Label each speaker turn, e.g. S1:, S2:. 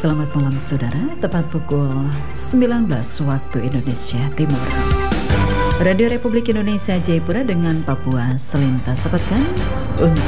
S1: Selamat malam saudara, tepat pukul 19 waktu Indonesia Timur. Radio Republik Indonesia Jayapura dengan Papua Selintas Sepekan untuk